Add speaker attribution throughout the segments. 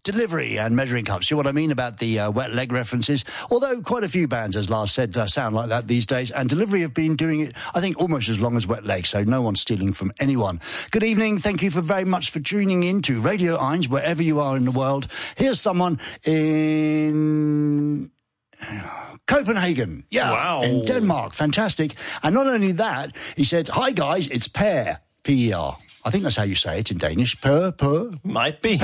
Speaker 1: Delivery and Measuring Cups. See what I mean about the wet leg references? Although quite a few bands, as Lars said, sound like that these days. And Delivery have been doing it, I think, almost as long as Wet Leg, so no one's stealing from anyone. Good evening. Thank you very much for tuning in to Radio 1, wherever you are in the world. Here's someone in Copenhagen. Yeah, wow. In Denmark. Fantastic. And not only that, he said, "Hi guys, it's Per, P-E-R. I think that's how you say it in Danish. Per.
Speaker 2: Might be.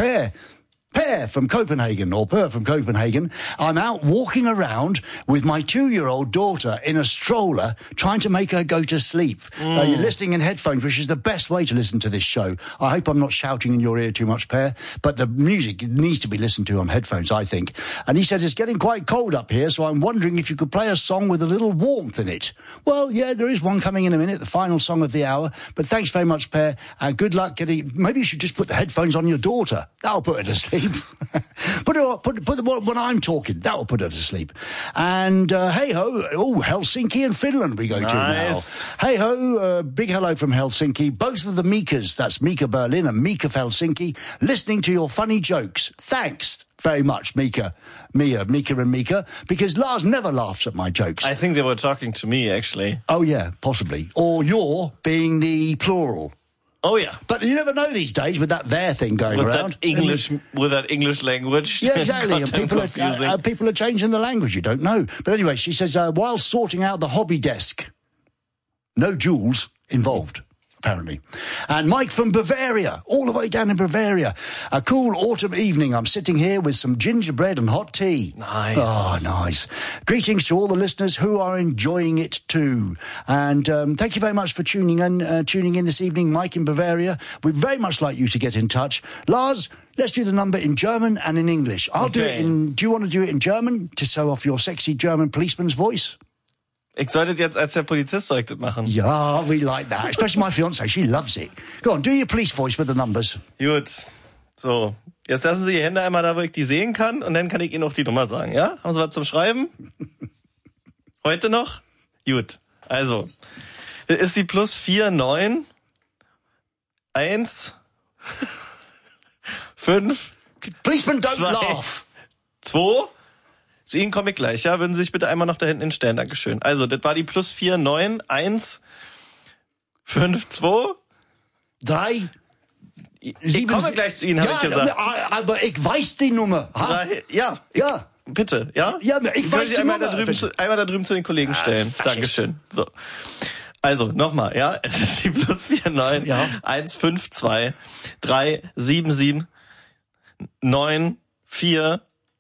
Speaker 1: Per from Copenhagen, or Per from Copenhagen. I'm out walking around with my 2-year-old daughter in a stroller, trying to make her go to sleep. You're listening in headphones, which is the best way to listen to this show. I hope I'm not shouting in your ear too much, Per, but the music needs to be listened to on headphones, I think. And he said it's getting quite cold up here, so I'm wondering if you could play a song with a little warmth in it. Well, yeah, there is one coming in a minute, the final song of the hour. But thanks very much, Per. Good luck getting... Maybe you should just put the headphones on your daughter. That'll put her to sleep. Put when I'm talking, that will put her to sleep. And hey ho, Helsinki and Finland we go to now. Hey ho, big hello from Helsinki. Both of the Mikas, that's Mika Berlin and Mika Helsinki, listening to your funny jokes. Thanks very much, Mika and Mika, because Lars never laughs at my jokes.
Speaker 2: I think they were talking to me, actually.
Speaker 1: Oh yeah, possibly. Or you're being the plural.
Speaker 2: Oh, yeah.
Speaker 1: But you never know these days with that there thing going around.
Speaker 2: With that English language.
Speaker 1: Yeah, exactly. And people are changing the language. You don't know. But anyway, she says, while sorting out the hobby desk, no jewels involved, apparently. And Mike from Bavaria, all the way down in Bavaria. A cool autumn evening. I'm sitting here with some gingerbread and hot tea.
Speaker 2: Nice.
Speaker 1: Oh, nice. Greetings to all the listeners who are enjoying it too. And thank you very much for tuning in this evening, Mike in Bavaria. We'd very much like you to get in touch. Lars, let's do the number in German and in English. I'll do it in... Do you want to do it in German to show off your sexy German policeman's voice?
Speaker 2: Ich sollte jetzt als der Polizist machen.
Speaker 1: Yeah, we like that. Especially my fiancée, she loves it. Go on, do your police voice with the numbers.
Speaker 2: Gut. So, jetzt lassen Sie die Hände einmal da, wo ich die sehen kann, und dann kann ich Ihnen auch die Nummer sagen, ja? Haben Sie was zum Schreiben? Heute noch? Gut. Also, das ist die +49 1 5
Speaker 1: Policeman, don't laugh.
Speaker 2: 2. Zu Ihnen komme ich gleich, ja? Würden Sie sich bitte einmal noch da hinten hinstellen? Dankeschön. Also, das war die +49 1 5 2
Speaker 1: 3
Speaker 2: Ich komme gleich zu Ihnen, habe ich gesagt.
Speaker 1: Aber ich weiß die Nummer.
Speaker 2: 3, ja. Bitte, ja?
Speaker 1: Ja, ich weiß die Nummer.
Speaker 2: Einmal da drüben zu den Kollegen stellen. Dankeschön. So. Also, nochmal, ja? Es ist die +49 1 5 2 3 7 7 9 4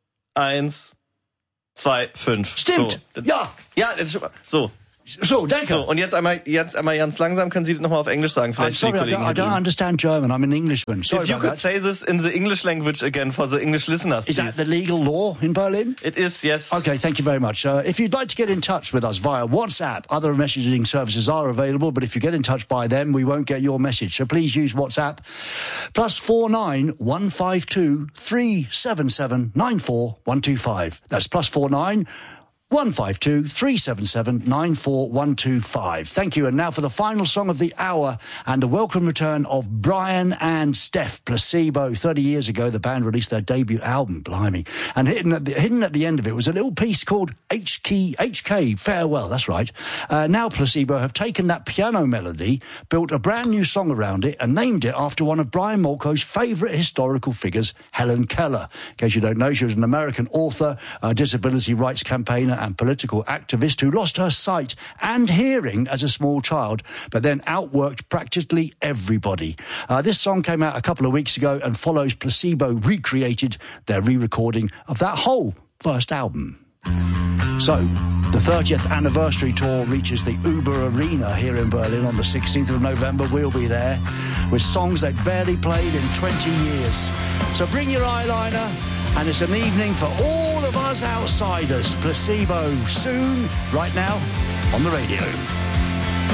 Speaker 2: 1 2 5.
Speaker 1: Stimmt.
Speaker 2: So, ja, so.
Speaker 1: So, danke.
Speaker 2: So, und jetzt einmal ganz langsam, können Sie das nochmal auf Englisch sagen, vielleicht für die Kollegen.
Speaker 1: I don't understand German. I'm an Englishman. Sorry
Speaker 2: If you could say this in the English language again for the English listeners, please.
Speaker 1: Is that the legal law in Berlin?
Speaker 2: It is, yes.
Speaker 1: Okay, thank you very much. If you'd like to get in touch with us via WhatsApp, other messaging services are available, but if you get in touch by them, we won't get your message. So please use WhatsApp. +49 152 377 94 125. That's +49 152 377 94 125. Thank you. And now for the final song of the hour and the welcome return of Brian and Steph, Placebo. 30 years ago, the band released their debut album, blimey. And hidden at the end of it was a little piece called HK, Farewell, that's right. Now Placebo have taken that piano melody, built a brand new song around it and named it after one of Brian Molko's favourite historical figures, Helen Keller. In case you don't know, she was an American author, a disability rights campaigner and political activist who lost her sight and hearing as a small child, but then outworked practically everybody. This song came out a couple of weeks ago and follows Placebo recreated their re-recording of that whole first album. So, the 30th anniversary tour reaches the Uber Arena here in Berlin on the 16th of November. We'll be there with songs they've barely played in 20 years. So bring your eyeliner, and it's an evening for all of us outsiders. Placebo soon, right now, on the radio.